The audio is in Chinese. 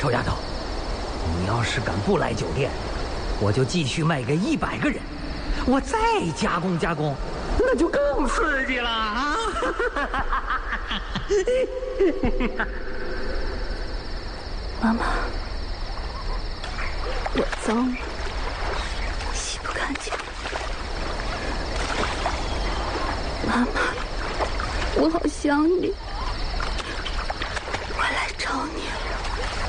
臭丫头，你要是敢不来酒店，我就继续卖给100个人，我再加工加工，那就更刺激了啊！ 妈妈，我脏了，洗不干净。妈妈，我好想你。